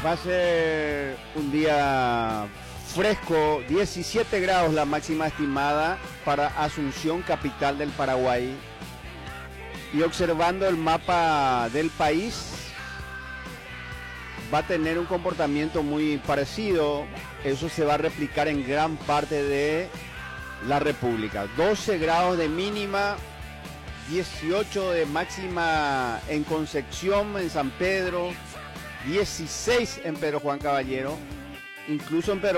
Va a ser un día fresco, 17 grados la máxima estimada para Asunción, capital del Paraguay. Y observando el mapa del país, va a tener un comportamiento muy parecido. Eso se va a replicar en gran parte de la República. 12 grados de mínima, 18 de máxima en Concepción, en San Pedro, 16 en Pedro Juan Caballero, incluso en Pedro